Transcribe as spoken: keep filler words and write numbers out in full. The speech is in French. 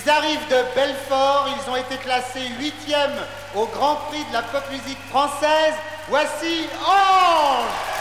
Ils arrivent de Belfort, ils ont été classés huitième au Grand Prix de la pop musique française. Voici Ange.